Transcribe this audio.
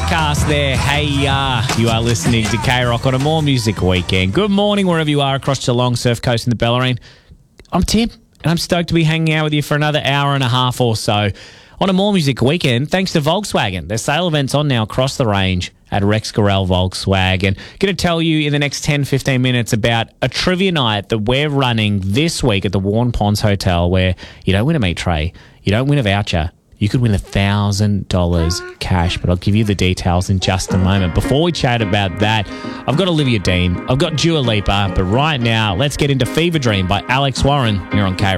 Outcast there. Hey, you are listening to K-Rock on a More Music Weekend. Good morning wherever you are across Geelong, Surf Coast and the Bellarine. I'm Tim, and I'm stoked to be hanging out with you for another hour and a half or so on a More Music Weekend, thanks to Volkswagen. Their sale event's on now across the range at Rex Gorell Volkswagen. Going to tell you in the next 10-15 minutes about a trivia night that we're running this week at the Warren Ponds Hotel, where you don't win a meat tray, you don't win a voucher, you could win $1,000 cash, but I'll give you the details in just a moment. Before we chat about that, I've got Olivia Dean, I've got Dua Lipa, but right now, let's get into Fever Dream by Alex Warren here on K-Rock.